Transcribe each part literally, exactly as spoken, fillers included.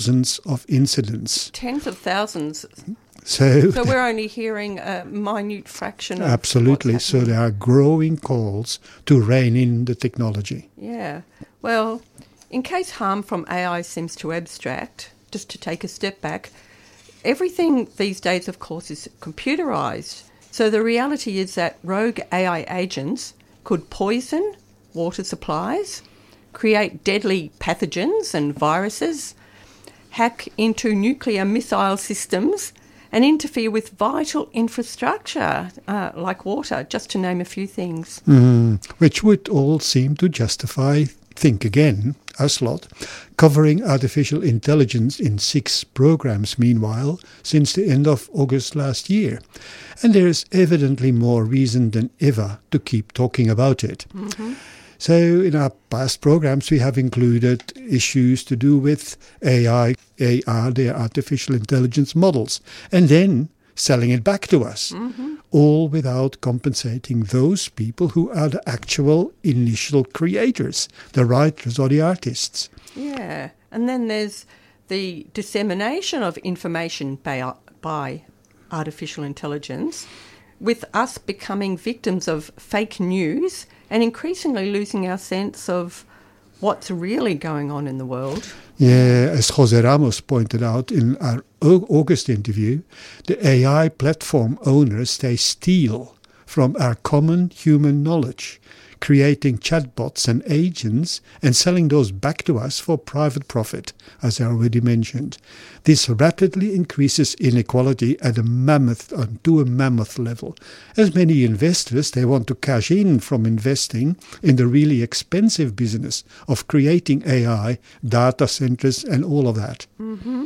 thousands of incidents. Tens of thousands. So, so we're only hearing a minute fraction of absolutely. what's So happening. there are growing calls to rein in the technology. Yeah. Well, in case harm from A I seems too abstract, just to take a step back, everything these days, of course, is computerised. So the reality is that rogue A I agents could poison water supplies, create deadly pathogens and viruses, hack into nuclear missile systems, and interfere with vital infrastructure uh, like water, just to name a few things. Mm, which would all seem to justify Think Again, a slot, covering artificial intelligence in six programs meanwhile, since the end of August last year. And there is evidently more reason than ever to keep talking about it. Mm-hmm. So in our past programs, we have included issues to do with A I, A R, their artificial intelligence models, and then selling it back to us, mm-hmm. all without compensating those people who are the actual initial creators, the writers or the artists. Yeah, and then there's the dissemination of information by, by artificial intelligence, with us becoming victims of fake news and increasingly losing our sense of what's really going on in the world. Yeah, as Jose Ramos pointed out in our August interview, the A I platform owners, they steal from our common human knowledge, creating chatbots and agents and selling those back to us for private profit, as I already mentioned. This rapidly increases inequality at a mammoth, uh, to a mammoth level. As many investors, they want to cash in from investing in the really expensive business of creating A I, data centers and all of that. Mm-hmm.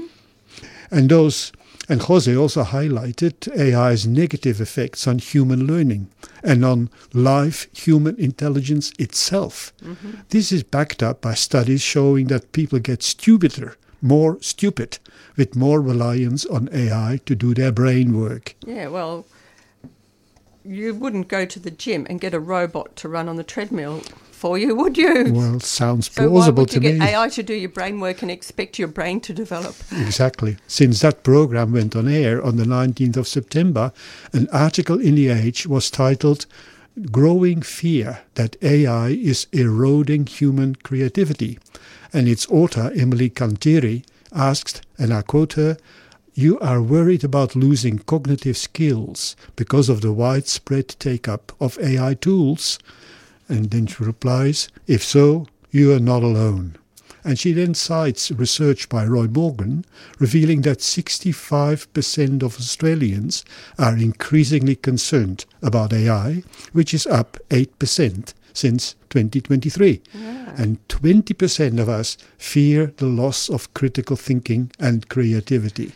And those And Jose also highlighted A I's negative effects on human learning and on live human intelligence itself. Mm-hmm. This is backed up by studies showing that people get stupider, more stupid, with more reliance on A I to do their brain work. Yeah, well, you wouldn't go to the gym and get a robot to run on the treadmill for you, would you? Well, sounds so plausible to to me. So why would you get A I to do your brain work and expect your brain to develop? Exactly. Since that program went on air on the nineteenth of September, an article in The Age was titled Growing Fear That A I is Eroding Human Creativity. And its author, Emily Canteri, asked, and I quote her, "You are worried about losing cognitive skills because of the widespread take-up of A I tools?" And then she replies, "If so, you are not alone." And she then cites research by Roy Morgan, revealing that sixty-five percent of Australians are increasingly concerned about A I, which is up eight percent since twenty twenty-three. Yeah. And twenty percent of us fear the loss of critical thinking and creativity.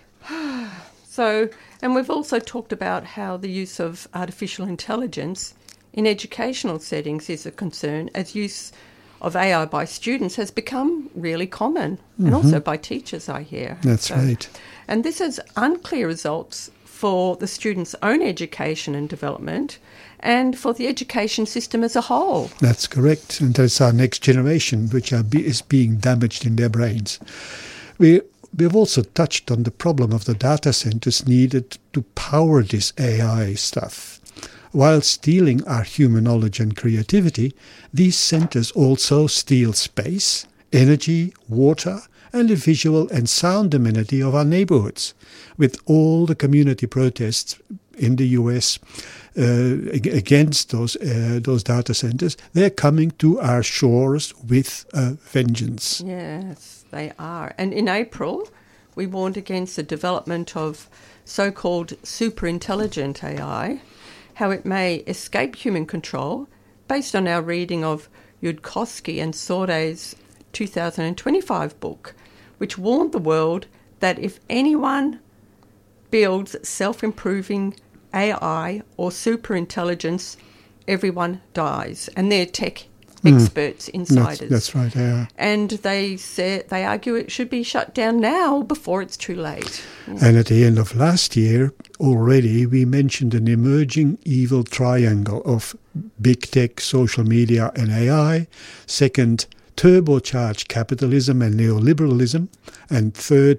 So, and we've also talked about how the use of artificial intelligence in educational settings is a concern, as use of A I by students has become really common, mm-hmm. and also by teachers, I hear. That's so, right. And this has unclear results for the students' own education and development, and for the education system as a whole. That's correct. And that's our next generation, which are be, is being damaged in their brains. We We've also touched on the problem of the data centers needed to power this A I stuff. While stealing our human knowledge and creativity, these centers also steal space, energy, water, and the visual and sound amenity of our neighborhoods. With all the community protests in the U S uh, against those uh, those data centers, they're coming to our shores with a vengeance. Yes, they are. And in April, we warned against the development of so-called super-intelligent A I, how it may escape human control, based on our reading of Yudkowsky and Sorde's two thousand twenty-five book, which warned the world that if anyone builds self-improving A I or superintelligence, everyone dies. And they're tech mm. experts, insiders. That's, that's right, yeah. And they say, they argue it should be shut down now before it's too late. Yeah. And at the end of last year, already we mentioned an emerging evil triangle of big tech, social media and A I. Second, turbocharge capitalism and neoliberalism. And third,